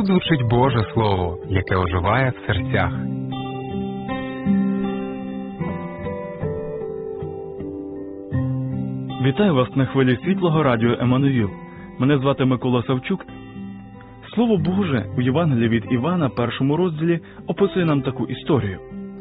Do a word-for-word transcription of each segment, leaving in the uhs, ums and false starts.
Тут звучить Боже Слово, яке оживає в серцях. Вітаю вас на хвилі світлого радіо Еммануїл. Мене звати Микола Савчук. Слово Боже у Євангелії від Івана, першому розділі, описує нам таку історію.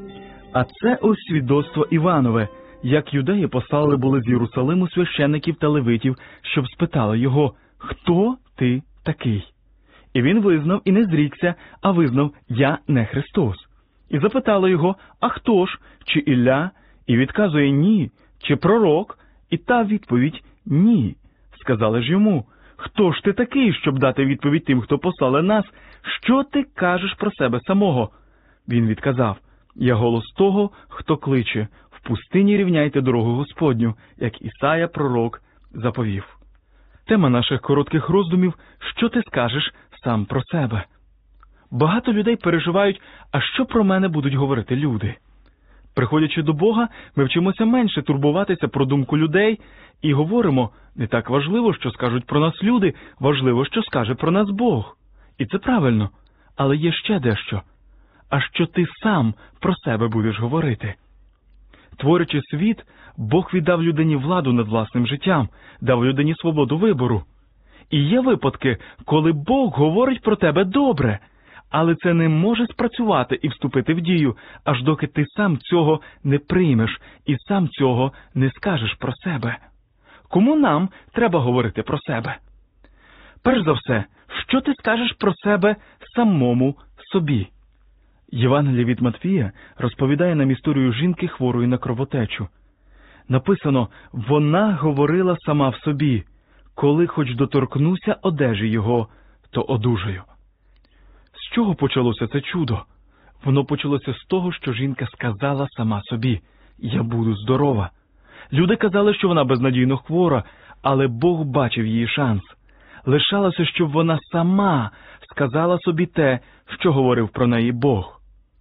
А це ось свідоцтво Іванове, як юдеї послали були з Єрусалиму священиків та левитів, щоб спитали його: «Хто ти такий?» І він визнав і не зрікся, а визнав: «Я не Христос». І запитали його: «А хто ж? Чи Ілля?» І відказує: «Ні». «Чи пророк?» І та відповідь: «Ні». Сказали ж йому: «Хто ж ти такий, щоб дати відповідь тим, хто послали нас? Що ти кажеш про себе самого?» Він відказав: «Я голос того, хто кличе: в пустині рівняйте дорогу Господню, як Ісая пророк заповів». Тема наших коротких роздумів – «Що ти скажеш сам про себе?». Багато людей переживають: «А що про мене будуть говорити люди?». Приходячи до Бога, ми вчимося менше турбуватися про думку людей і говоримо: не так важливо, що скажуть про нас люди, важливо, що скаже про нас Бог. І це правильно. Але є ще дещо. А що ти сам про себе будеш говорити? Творячи світ, Бог віддав людині владу над власним життям, дав людині свободу вибору. І є випадки, коли Бог говорить про тебе добре, але це не може спрацювати і вступити в дію, аж доки ти сам цього не приймеш і сам цього не скажеш про себе. Кому нам треба говорити про себе? Перш за все, що ти скажеш про себе самому собі? Євангеліє від Матвія розповідає нам історію жінки, хворої на кровотечу. Написано: «Вона говорила сама в собі: коли хоч доторкнуся одежі його, то одужаю». З чого почалося це чудо? Воно почалося з того, що жінка сказала сама собі: «Я буду здорова». Люди казали, що вона безнадійно хвора, але Бог бачив її шанс. Лишалося, щоб вона сама сказала собі те, що говорив про неї Бог.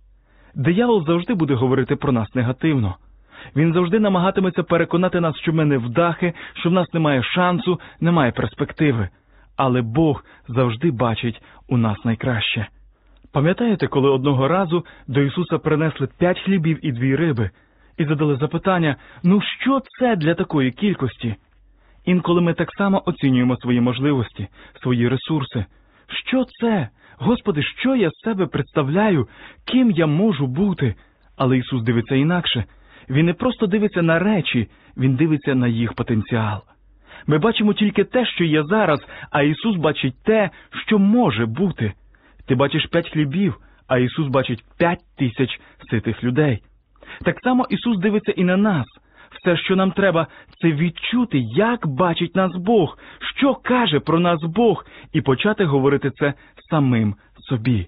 Диявол завжди буде говорити про нас негативно. Він завжди намагатиметься переконати нас, що ми невдахи, що в нас немає шансу, немає перспективи. Але Бог завжди бачить у нас найкраще. Пам'ятаєте, коли одного разу до Ісуса принесли п'ять хлібів і дві риби, і задали запитання: «Ну що це для такої кількості?» Інколи ми так само оцінюємо свої можливості, свої ресурси. Що це? Господи, що я з себе представляю? Ким я можу бути? Але Ісус дивиться інакше. Він не просто дивиться на речі, Він дивиться на їх потенціал. Ми бачимо тільки те, що є зараз, а Ісус бачить те, що може бути. Ти бачиш п'ять хлібів, а Ісус бачить п'ять тисяч ситих людей. Так само Ісус дивиться і на нас. Все, що нам треба, це відчути, як бачить нас Бог, що каже про нас Бог, і почати говорити це самим собі.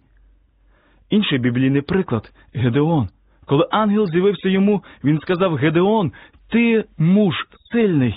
Інший біблійний приклад – Гедеон. Коли ангел з'явився йому, він сказав: «Гедеон, ти муж сильний».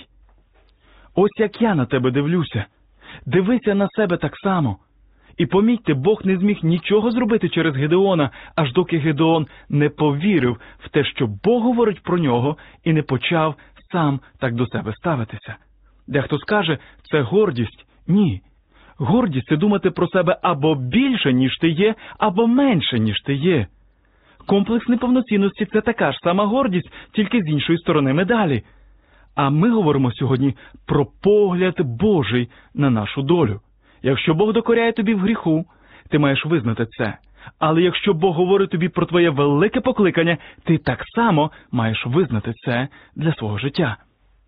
Ось як я на тебе дивлюся. Дивися на себе так само. І помітьте, Бог не зміг нічого зробити через Гедеона, аж доки Гедеон не повірив в те, що Бог говорить про нього, і не почав сам так до себе ставитися. Дехто скаже: це гордість. Ні. Гордість – це думати про себе або більше, ніж ти є, або менше, ніж ти є. Комплекс неповноцінності – це така ж сама гордість, тільки з іншої сторони медалі. А ми говоримо сьогодні про погляд Божий на нашу долю. Якщо Бог докоряє тобі в гріху, ти маєш визнати це. Але якщо Бог говорить тобі про твоє велике покликання, ти так само маєш визнати це для свого життя.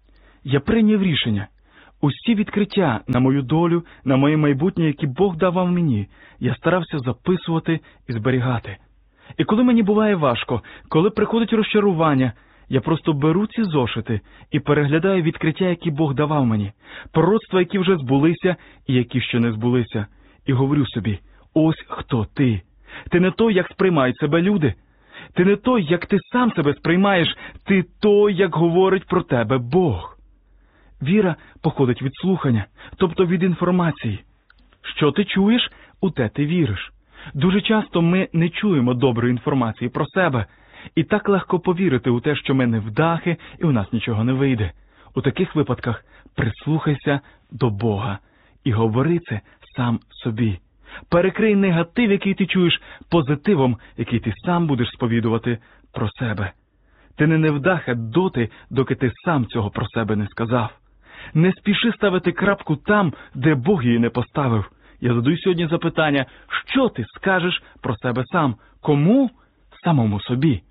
Я прийняв рішення. Усі відкриття на мою долю, на моє майбутнє, які Бог давав мені, я старався записувати і зберігати. І коли мені буває важко, коли приходить розчарування, я просто беру ці зошити і переглядаю відкриття, які Бог давав мені, пророцтва, які вже збулися і які ще не збулися, і говорю собі: ось хто ти. Ти не той, як сприймають себе люди. Ти не той, як ти сам себе сприймаєш. Ти той, як говорить про тебе Бог. Віра походить від слухання, тобто від інформації. Що ти чуєш, у те ти віриш. Дуже часто ми не чуємо доброї інформації про себе. І так легко повірити у те, що ми невдахи і у нас нічого не вийде. У таких випадках прислухайся до Бога і говори це сам собі. Перекрий негатив, який ти чуєш, позитивом, який ти сам будеш сповідувати про себе. Ти не невдаха доти, доки ти сам цього про себе не сказав. Не спіши ставити крапку там, де Бог її не поставив. Я задаю сьогодні запитання, що ти скажеш про себе сам? Кому? Самому собі.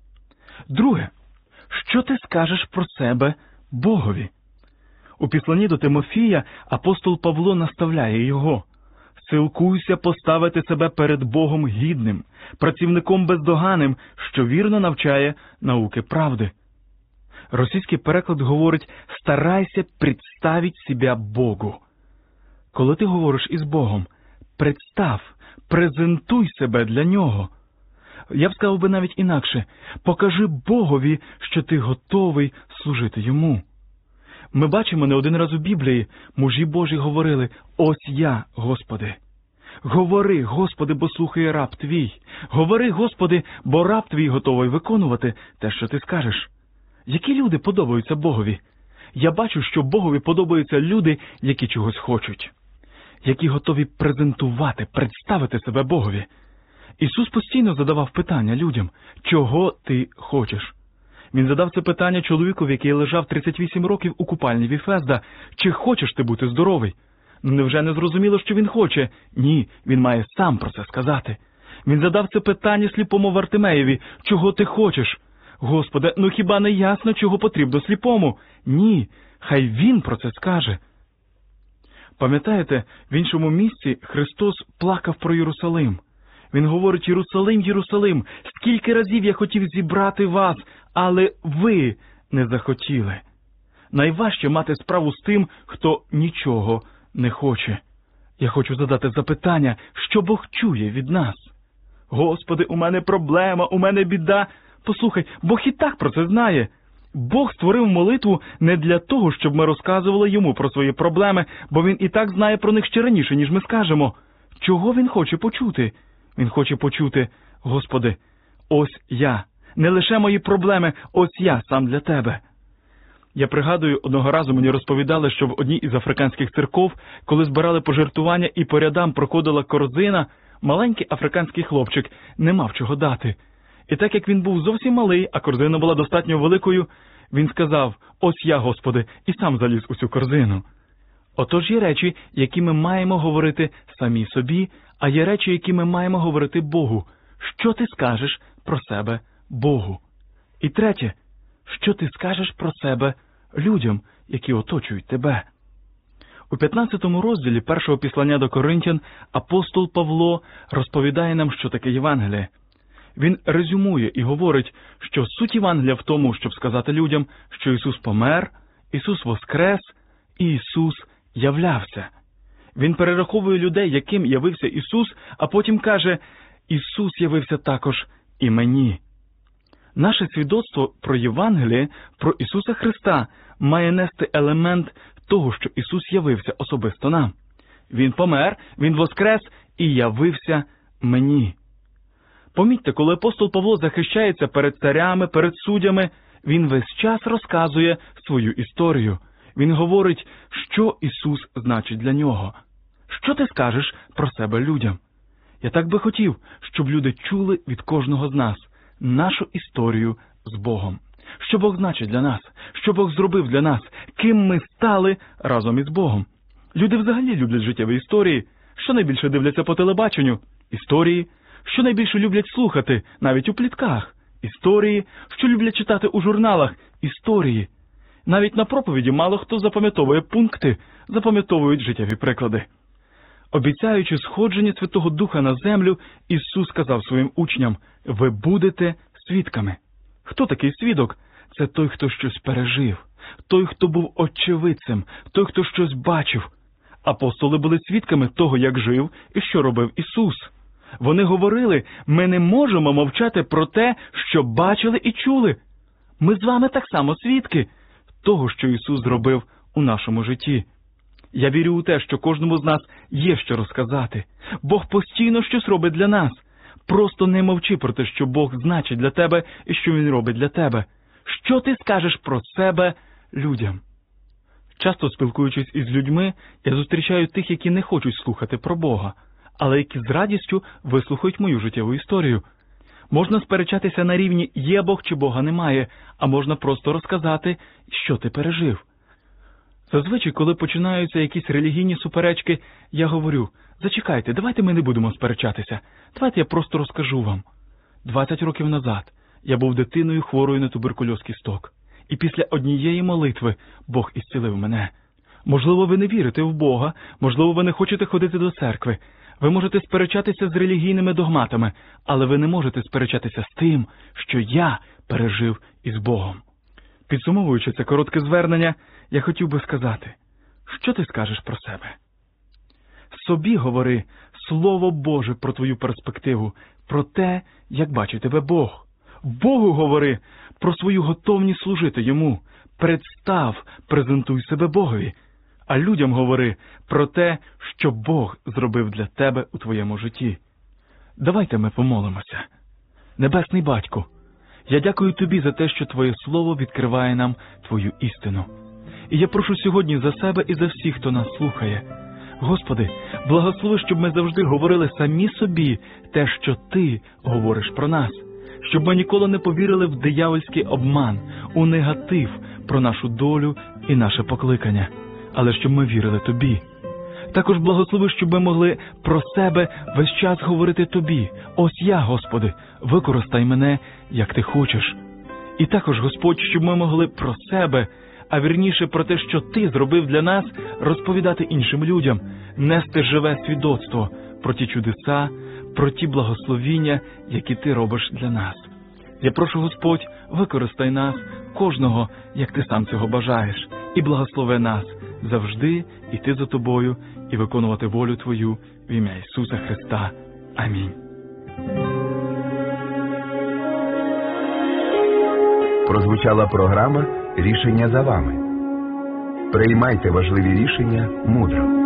Друге, що ти скажеш про себе Богові? У післанні до Тимофія апостол Павло наставляє його. Силкуйся поставити себе перед Богом гідним, працівником бездоганним, що вірно навчає науки правди. Російський переклад говорить «старайся представить себя Богу». Коли ти говориш із Богом, представ, презентуй себе для Нього. Я б сказав би навіть інакше, покажи Богові, що ти готовий служити Йому. Ми бачимо не один раз у Біблії, мужі Божі говорили «Ось я, Господи». Говори, Господи, бо слухає раб Твій. Говори, Господи, бо раб Твій готовий виконувати те, що Ти скажеш. Які люди подобаються Богові? Я бачу, що Богові подобаються люди, які чогось хочуть. Які готові презентувати, представити себе Богові. Ісус постійно задавав питання людям, чого ти хочеш? Він задав це питання чоловікові, який лежав тридцять вісім років у купальні Віфезда. Чи хочеш ти бути здоровий? Невже не зрозуміло, що він хоче? Ні, він має сам про це сказати. Він задав це питання сліпому Вартимеєві. Чого ти хочеш? Господи, ну хіба не ясно, чого потрібно сліпому? Ні, хай він про це скаже. Пам'ятаєте, в іншому місці Христос плакав про Єрусалим. Він говорить: «Єрусалим, Єрусалим, скільки разів я хотів зібрати вас, але ви не захотіли». Найважче мати справу з тим, хто нічого не хоче. Я хочу задати запитання, що Бог чує від нас? Господи, у мене проблема, у мене біда. Послухай, Бог і так про це знає. Бог створив молитву не для того, щоб ми розказували Йому про свої проблеми, бо Він і так знає про них ще раніше, ніж ми скажемо. Чого Він хоче почути? Він хоче почути: Господи, ось я. Не лише мої проблеми, ось я сам для Тебе. Я пригадую, одного разу мені розповідали, що в одній із африканських церков, коли збирали пожертвування і по рядам проходила корзина, маленький африканський хлопчик не мав чого дати. І так як він був зовсім малий, а корзина була достатньо великою, він сказав: «Ось я, Господи», і сам заліз у цю корзину. Отож є речі, які ми маємо говорити самі собі, а є речі, які ми маємо говорити Богу. Що ти скажеш про себе Богу? І третє, що ти скажеш про себе людям, які оточують тебе? У п'ятнадцятому розділі першого післання до Коринтян апостол Павло розповідає нам, що таке Євангеліє. Він резюмує і говорить, що суть Євангелія в тому, щоб сказати людям, що Ісус помер, Ісус воскрес і Ісус являвся. Він перераховує людей, яким явився Ісус, а потім каже: «Ісус явився також і мені». Наше свідоцтво про Євангеліє, про Ісуса Христа, має нести елемент того, що Ісус явився особисто нам. Він помер, Він воскрес і явився мені. Помітьте, коли апостол Павло захищається перед царями, перед суддями, він весь час розказує свою історію. Він говорить, що Ісус значить для нього. Що ти скажеш про себе людям? Я так би хотів, щоб люди чули від кожного з нас нашу історію з Богом. Що Бог значить для нас? Що Бог зробив для нас? Ким ми стали разом із Богом? Люди взагалі люблять життєві історії. Що найбільше дивляться по телебаченню? Історії. Що найбільше люблять слухати, навіть у плітках? Історії. Що люблять читати у журналах? Історії. Навіть на проповіді мало хто запам'ятовує пункти, запам'ятовують життєві приклади. Обіцяючи сходження Святого Духа на землю, Ісус сказав своїм учням: «Ви будете свідками». Хто такий свідок? Це той, хто щось пережив, той, хто був очевидцем, той, хто щось бачив. Апостоли були свідками того, як жив і що робив Ісус. Вони говорили: «Ми не можемо мовчати про те, що бачили і чули». Ми з вами так само свідки того, що Ісус зробив у нашому житті. Я вірю у те, що кожному з нас є що розказати. Бог постійно щось робить для нас. Просто не мовчи про те, що Бог значить для тебе і що Він робить для тебе. Що ти скажеш про себе людям? Часто спілкуючись із людьми, я зустрічаю тих, які не хочуть слухати про Бога. але які з радістю вислухають мою життєву історію. Можна сперечатися на рівні «є Бог» чи «Бога немає», а можна просто розказати, що ти пережив. Зазвичай, коли починаються якісь релігійні суперечки, я говорю: «Зачекайте, давайте ми не будемо сперечатися, давайте я просто розкажу вам. Двадцять років назад я був дитиною хворою на туберкульоз кісток, і після однієї молитви Бог ісцілив мене. Можливо, ви не вірите в Бога, можливо, ви не хочете ходити до церкви, ви можете сперечатися з релігійними догматами, але ви не можете сперечатися з тим, що я пережив із Богом». Підсумовуючи це коротке звернення, я хотів би сказати: що ти скажеш про себе? Собі говори Слово Боже про твою перспективу, про те, як бачить тебе Бог. Богу говори про свою готовність служити Йому. Представ, презентуй себе Богові. А людям говори про те, що Бог зробив для тебе у твоєму житті. Давайте ми помолимося. Небесний Батько, я дякую Тобі за те, що Твоє Слово відкриває нам Твою істину. І я прошу сьогодні за себе і за всіх, хто нас слухає. Господи, благослови, щоб ми завжди говорили самі собі те, що Ти говориш про нас. Щоб ми ніколи не повірили в диявольський обман, у негатив про нашу долю і наше покликання, але щоб ми вірили Тобі. Також благослови, щоб ми могли про себе весь час говорити Тобі: «Ось я, Господи, використай мене, як Ти хочеш». І також, Господь, щоб ми могли про себе, а вірніше про те, що Ти зробив для нас, розповідати іншим людям, нести живе свідоцтво про ті чудеса, про ті благословіння, які Ти робиш для нас. Я прошу, Господь, використай нас, кожного, як Ти сам цього бажаєш, і благослови нас завжди йти за Тобою і виконувати волю Твою в ім'я Ісуса Христа. Амінь. Прозвучала програма «Рішення за вами». Приймайте важливі рішення мудро.